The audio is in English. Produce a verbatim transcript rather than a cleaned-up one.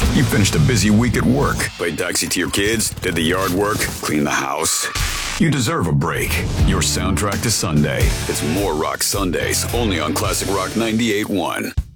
You finished a busy week at work, played taxi to your kids, did the yard work, cleaned the house. You deserve a break. Your soundtrack to Sunday. It's More Rock Sundays, only on Classic Rock ninety-eight point one.